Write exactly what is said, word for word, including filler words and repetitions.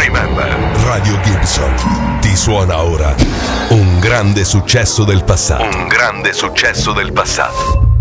Remember. Radio Gibson ti suona ora un grande successo del passato. Un grande successo del passato.